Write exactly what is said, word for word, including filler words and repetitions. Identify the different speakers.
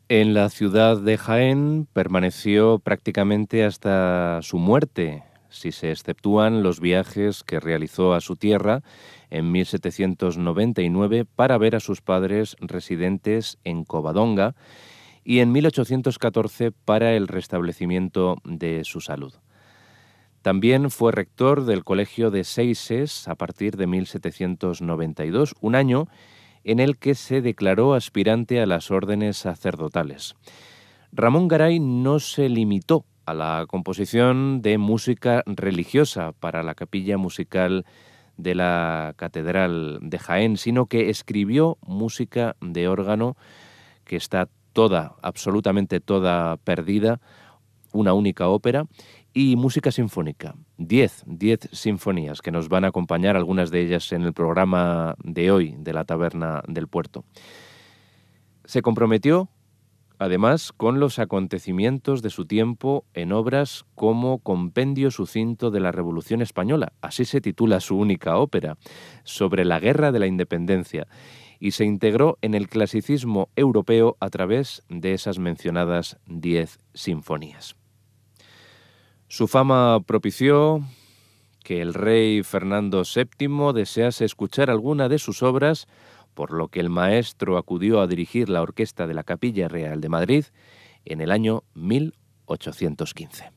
Speaker 1: En la ciudad de Jaén permaneció prácticamente hasta su muerte, si se exceptúan los viajes que realizó a su tierra en mil setecientos noventa y nueve para ver a sus padres residentes en Covadonga y en mil ochocientos catorce para el restablecimiento de su salud. También fue rector del Colegio de Seises a partir de mil setecientos noventa y dos, un año en el que se declaró aspirante a las órdenes sacerdotales. Ramón Garay no se limitó a la composición de música religiosa para la capilla musical de la Catedral de Jaén, sino que escribió música de órgano que está toda, absolutamente toda perdida, una única ópera, y música sinfónica, diez, diez sinfonías que nos van a acompañar, algunas de ellas en el programa de hoy de la Taberna del Puerto. Se comprometió, además, con los acontecimientos de su tiempo en obras como Compendio sucinto de la Revolución Española, así se titula su única ópera, sobre la Guerra de la Independencia, y se integró en el clasicismo europeo a través de esas mencionadas diez sinfonías. Su fama propició que el rey Fernando séptimo desease escuchar alguna de sus obras, por lo que el maestro acudió a dirigir la orquesta de la Capilla Real de Madrid en el año mil ochocientos quince.